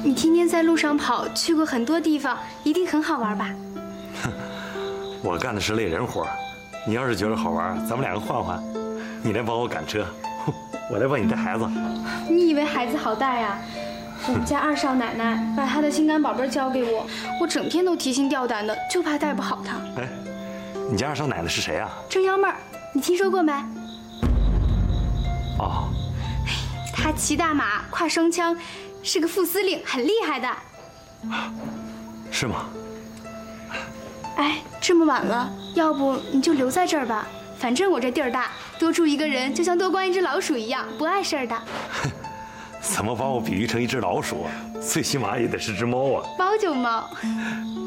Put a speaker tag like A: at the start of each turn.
A: 你天天在路上跑，去过很多地方，一定很好玩吧？
B: 我干的是累人活，你要是觉得好玩，咱们两个换换，你来帮我赶车，我来帮你带孩子。
A: 你以为孩子好带呀？我们家二少奶奶把她的心肝宝贝交给我，我整天都提心吊胆的，就怕带不好她。
B: 哎，你家二少奶奶是谁啊？
A: 郑幺妹儿，你听说过没？
B: 哦，
A: 她骑大马，挎双枪，是个副司令，很厉害的。
B: 是吗？
A: 哎，这么晚了，要不你就留在这儿吧，反正我这地儿大，多住一个人就像多关一只老鼠一样，不碍事儿的。
B: 怎么把我比喻成一只老鼠？最起码也得是只猫啊！
A: 猫就猫。